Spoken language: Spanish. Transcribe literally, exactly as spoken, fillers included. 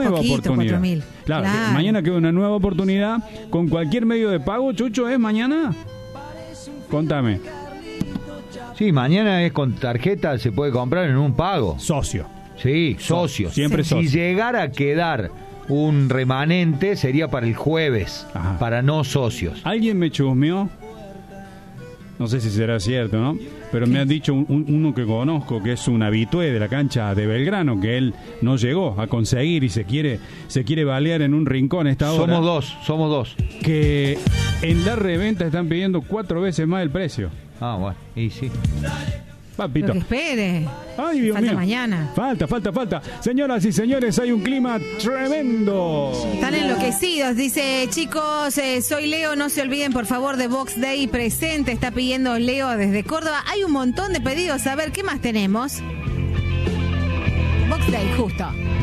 nueva poquito, oportunidad. cuatro mil. Claro, Claro. mañana queda una nueva oportunidad con cualquier medio de pago. Chucho, ¿es mañana? Contame. Sí, mañana es con tarjeta, se puede comprar en un pago. Socio. Sí, socios. Siempre Si socio. llegara a quedar un remanente, sería para el jueves, Ajá. para no socios. Alguien me chusmeó, no sé si será cierto, ¿no? Pero me han dicho un- un- uno que conozco, que es un habitué de la cancha de Belgrano, que él no llegó a conseguir y se quiere se quiere balear en un rincón a esta hora. Somos dos, somos dos. Que en la reventa están pidiendo cuatro veces más el precio. Ah, bueno, y sí. Papito. Pero que espere. Ay, Dios Falta mío. mañana. Falta, falta, falta. Señoras y señores, hay un clima tremendo. Están enloquecidos. Dice, chicos, eh, soy Leo. No se olviden, por favor, de Box Day presente. Está pidiendo Leo desde Córdoba. Hay un montón de pedidos. A ver, ¿qué más tenemos? Box Day, justo.